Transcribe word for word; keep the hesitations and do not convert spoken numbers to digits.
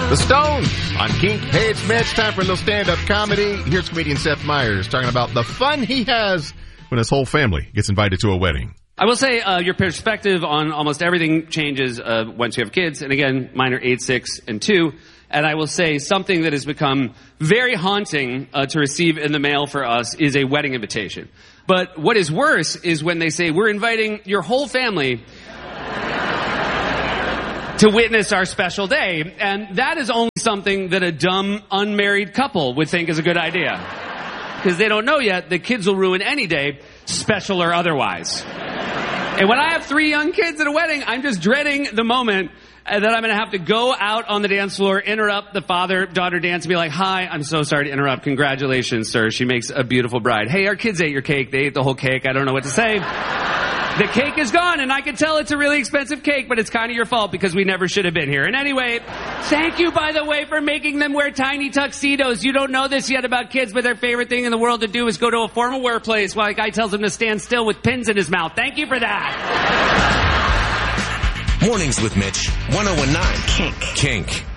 The Stones on Kink. Hey, it's Mitch. Time for a little stand-up comedy. Here's comedian Seth Meyers talking about the fun he has when his whole family gets invited to a wedding. I will say uh, your perspective on almost everything changes uh, once you have kids. And again, mine are eight, six, and two. And I will say something that has become very haunting uh, to receive in the mail for us is a wedding invitation. But what is worse is when they say, we're inviting your whole family to witness our special day. And that is only something that a dumb, unmarried couple would think is a good idea. Because they don't know yet that kids will ruin any day, special or otherwise. And when I have three young kids at a wedding, I'm just dreading the moment that I'm going to have to go out on the dance floor, interrupt the father-daughter dance, and be like, hi, I'm so sorry to interrupt. Congratulations, sir. She makes a beautiful bride. Hey, our kids ate your cake. They ate the whole cake. I don't know what to say. The cake is gone, and I can tell it's a really expensive cake, but it's kind of your fault because we never should have been here. And anyway, thank you, by the way, for making them wear tiny tuxedos. You don't know this yet about kids, but their favorite thing in the world to do is go to a formal wear place while a guy tells them to stand still with pins in his mouth. Thank you for that. Mornings with Mitch, one oh one nine Kink. Kink.